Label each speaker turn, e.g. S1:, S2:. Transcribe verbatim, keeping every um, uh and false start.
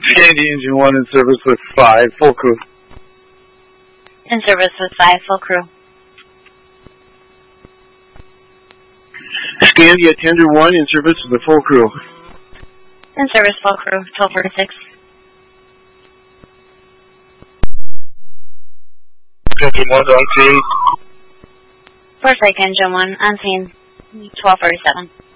S1: Sandy Engine one in service with five, full crew.
S2: In service with five, full crew.
S1: Scandia Tender one in service with a full crew.
S2: In service, full crew, twelve forty-six.
S1: Engine one on scene.
S2: Forsyth Engine one on scene, twelve forty-seven.